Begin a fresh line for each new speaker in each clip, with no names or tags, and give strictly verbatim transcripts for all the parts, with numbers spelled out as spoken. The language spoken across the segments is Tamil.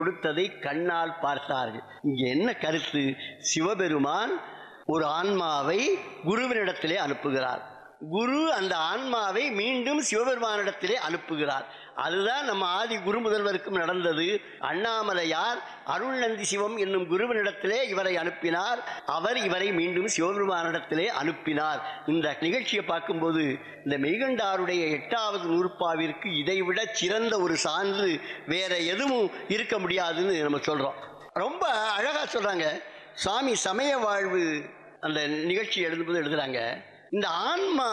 கொடுத்ததை கண்ணால் பார்த்தார்கள். இங்கே என்ன கருத்து? சிவபெருமான் ஒரு ஆன்மாவை குருவினிடத்திலே அனுப்புகிறார். குரு அந்த ஆன்மாவை மீண்டும் சிவபெருமானிடத்திலே அனுப்புகிறார். அதுதான் நம்ம ஆதி குரு முதல்வருக்கும் நடந்தது. அண்ணாமலையார் அருள்நந்தி சிவம் என்னும் குருவினிடத்திலே இவரை அனுப்பினார். அவர் இவரை மீண்டும் சிவபெருமானிடத்திலே அனுப்பினார். இந்த நிகழ்ச்சியை பார்க்கும்போது இந்த மெய்கண்டாருடைய எட்டாவது நூற்பாவிற்கு இதைவிட சிறந்த ஒரு சான்று வேற எதுவும் இருக்க முடியாதுன்னு நம்ம சொல்றோம். ரொம்ப அழகா சொல்றாங்க. சுவாமி சமய வாழ்வு அந்த நிகழ்ச்சி எழுதும்போது எழுதுறாங்க, இந்த ஆன்மா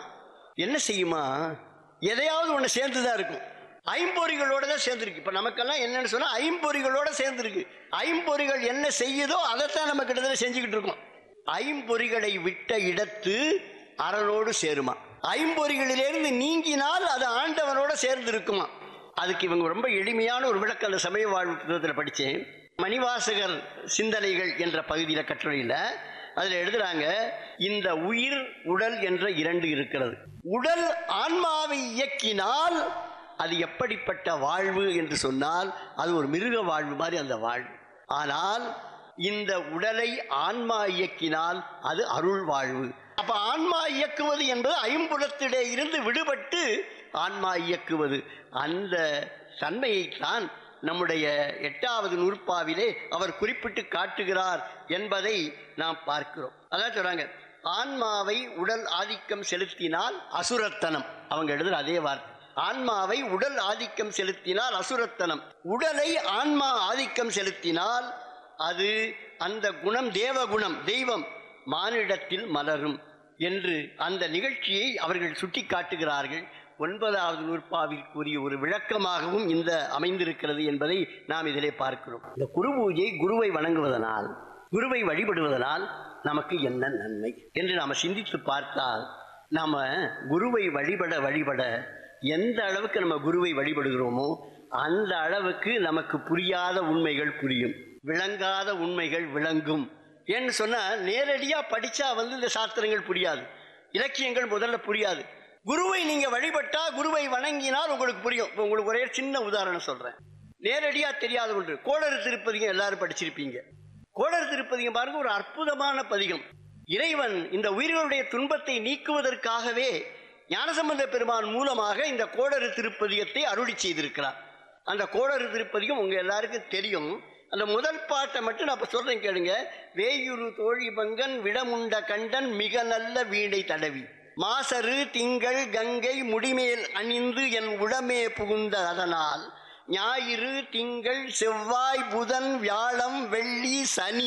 என்ன செய்யுமா, எதையாவது ஒன்று சேர்ந்துதான் இருக்கும். ஐம்பொறிகளோட தான் சேர்ந்துருக்கு. இப்போ நமக்கெல்லாம் என்னன்னு சொன்னால் ஐம்பொறிகளோட சேர்ந்துருக்கு. ஐம்பொறிகள் என்ன செய்யுதோ அதைத்தான் நம்ம கிட்டத்தட்ட செஞ்சுக்கிட்டு இருக்கோம். ஐம்பொறிகளை விட்ட இடத்து அரணோடு சேருமா, ஐம்பொறிகளிலிருந்து நீங்கினால் அது ஆண்டவனோட சேர்ந்து இருக்குமா. அதுக்கு இவங்க ரொம்ப எளிமையான ஒரு விளக்கம் அந்த சமய வாழ்வு புத்தகத்தில் படித்தேன். மணிவாசகர் சிந்தனைகள் என்ற பகுதியில் கட்டுரையில் அதில் எழுதுறாங்க, இந்த உயிர் உடல் என்ற இரண்டு இருக்கிறது. உடல் ஆன்மாவை இயக்கினால் அது எப்படிப்பட்ட வாழ்வு என்று சொன்னால் அது ஒரு மிருக வாழ்வு மாதிரி அந்த வாழ்வு. ஆனால் இந்த உடலை ஆன்மா இயக்கினால் அது அருள் வாழ்வு. அப்ப ஆன்மா இயக்குவது என்பது ஐம்புலத்திலே இருந்து விடுபட்டு ஆன்மா இயக்குவது. அந்த தன்மையைத்தான் நம்முடைய எட்டாவது நூற்பாவிலே அவர் குறிப்பிட்டு காட்டுகிறார் என்பதை நாம் பார்க்கிறோம். அதான் சொல்றாங்க, ஆன்மாவை உடல் ஆதிக்கம் செலுத்தினால் அசுரத்தனம். அவங்க எழுதுற அதே வார்த்தை, ஆன்மாவை உடல் ஆதிக்கம் செலுத்தினால் அசுரத்தனம். உடலை ஆன்மா ஆதிக்கம் செலுத்தினால் அது அந்த குணம் தேவகுணம், தெய்வம் மானிடத்தில் மலரும் என்று அந்த நிகழ்ச்சியை அவர்கள் சுட்டி காட்டுகிறார்கள். ஒன்பதாவது நூற்பாவில் கூறிய ஒரு விளக்கமாகவும் இந்த அமைந்திருக்கிறது என்பதை நாம் இதிலே பார்க்கிறோம். இந்த குரு பூஜை, குருவை வணங்குவதனால், குருவை வழிபடுவதனால் நமக்கு என்ன நன்மை என்று நாம் சிந்தித்து பார்த்தால், நாம் குருவை வழிபட வழிபட எந்த அளவுக்கு நம்ம குருவை வழிபடுகிறோமோ அந்த அளவுக்கு நமக்கு புரியாத உண்மைகள் புரியும், விளங்காத உண்மைகள் விளங்கும். ஏன்னு சொன்னால் நேரடியாக படித்தா வந்து இந்த சாஸ்திரங்கள் புரியாது, இலக்கியங்கள் முதல்ல புரியாது. குருவை நீங்க வழிபட்டா, குருவை வணங்கினால் உங்களுக்கு புரியும். இப்போ உங்களுக்கு ஒரே சின்ன உதாரணம் சொல்றேன். நேரடியா தெரியாத ஒன்று, கோளறு திருப்பதிகம் எல்லாரும் படிச்சிருப்பீங்க. கோளறு திருப்பதிகம் பாருங்க, ஒரு அற்புதமான பதிகம். இறைவன் இந்த உயிர்களுடைய துன்பத்தை நீக்குவதற்காகவே ஞானசம்பந்த பெருமான் மூலமாக இந்த கோளறு திருப்பதிகத்தை அருளி செய்திருக்கிறார். அந்த கோளறு திருப்பதிகம் உங்க எல்லாருக்கும் தெரியும். அந்த முதல் பாட்டை மட்டும் நான் சொல்றேன் கேளுங்க. வேயுரு தோழி பங்கன் விடமுண்ட கண்டன் மிக நல்ல வீணை தடவி மாசரு திங்கள் கங்கை முடிமேல் அணிந்து என் உடமே புகுந்த அதனால் ஞாயிறு திங்கள் செவ்வாய் புதன் வியாழம் வெள்ளி சனி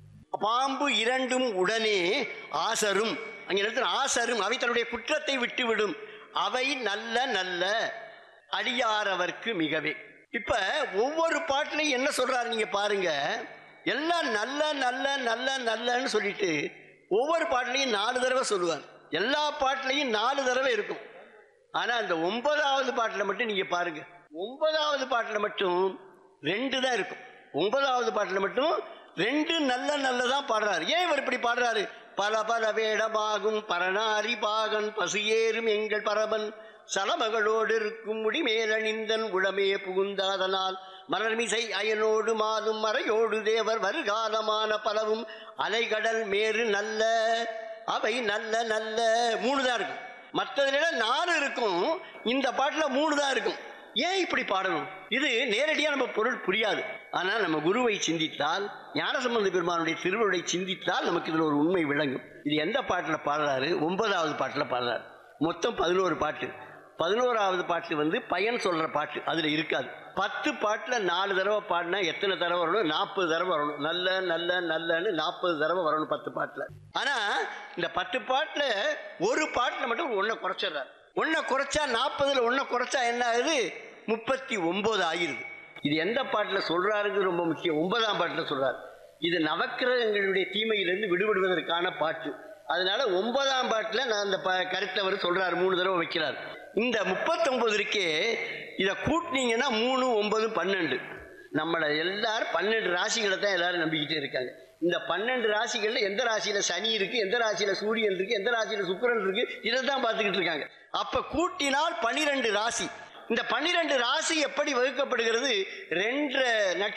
பாம்பு இரண்டும் உடனே ஆசரும். அங்கே எழுதுன ஆசரும், அவை தன்னுடைய குற்றத்தை விட்டுவிடும், அவை நல்ல நல்ல அடியாரவர்க்கு மிகவே. இப்ப ஒவ்வொரு பாட்டிலையும் என்ன சொல்றாரு நீங்க பாருங்க. எல்லாம் நல்ல நல்ல நல்ல நல்லன்னு சொல்லிட்டு ஒவ்வொரு பாட்டிலையும் நாலு தடவை சொல்லுவார். எல்லா பாட்டிலையும் நாலு தடவை இருக்கும். ஆனா அந்த ஒன்பதாவது பாட்டில் மட்டும் நீங்க பாருங்க, ஒன்பதாவது பாட்டில் மட்டும் ரெண்டு தான் இருக்கும். ஒன்பதாவது பாட்டில் மட்டும் ரெண்டு நல்ல நல்லதான் பாடுறாரு. ஏன் இவர் இப்படி பாடுறாரு? பல பல வேடமாகும் பரணாரி பாகன் பசுஏறும் எங்கள் பரபன் சலமகளோடு இருக்கும் முடிமேலணிந்தன் உடமே புகுந்தாதனால் மலர்மிசை அயனோடு மாதும் மறையோடு தேவர் வருகாலமான பலவும் அலைகடல் மேறு நல்ல அவை நல்ல நல்ல மூணு தான் இருக்கும். மற்றதுல நாலு இருக்கும், இந்த பாட்டில் மூணு தான் இருக்கும். ஏன் இப்படி பாடணும்? இது நேரடியாக நம்ம பொருள் புரியாது. ஆனால் நம்ம குருவை சிந்தித்தால், ஞானசம்பந்த பெருமானுடைய திருவருளை சிந்தித்தால் நமக்கு இதில் ஒரு உண்மை விளங்கும். இது எந்த பாட்டில் பாடுறாரு? ஒன்பதாவது பாட்டில் பாடுறாரு. மொத்தம் பதினோரு பாட்டு. பதினோராவது பாட்டு வந்து பயன் சொல்ற பாட்டு அதுல இருக்காது. பத்து பாட்டுல நாலு தடவை பாடினா எத்தனை தடவை வரணும்? நாற்பது தடவை வரணும். நல்ல நல்ல நல்லன்னு நாற்பது தடவை வரணும் பத்து பாட்டுல. ஆனா இந்த பத்து பாட்டுல ஒரு பாட்டுல மட்டும் ஒன்ன குறைச்சிடுறாரு. ஒன்ன குறைச்சா நாற்பதுல ஒன்ன குறைச்சா என்ன ஆகுது? முப்பத்தி ஒன்பது ஆகிருது. இது எந்த பாட்டுல சொல்றாருங்கிறது ரொம்ப முக்கியம். ஒன்பதாம் பாட்டுல சொல்றாரு. இது நவக்கிரகங்களுடைய தீமையிலிருந்து விடுபடுவதற்கான பாட்டு. அதனால ஒன்பதாம் பாட்டுல நான் அந்த கருத்தை அவர் சொல்றாரு, மூணு தடவை வைக்கிறார். இந்த முப்பத்தி ஒன்பது இருக்கே, இதை கூட்டினீங்கன்னா மூணு ஒன்பது பன்னெண்டு. நம்மளை எல்லாரும் பன்னெண்டு ராசிகளை தான் எல்லாரும் நம்பிக்கிட்டே இருக்காங்க. இந்த பன்னெண்டு ராசிகள்ல எந்த ராசியில சனி இருக்கு, எந்த ராசியில சூரியன் இருக்கு, எந்த ராசியில சுக்கிரன் இருக்கு, இதை தான் பார்த்துக்கிட்டு இருக்காங்க. அப்ப கூட்டினால் பனிரெண்டு ராசி. இந்த பன்னிரண்டு ராசி எப்படி வகுக்கப்படுகிறது? ரெண்டு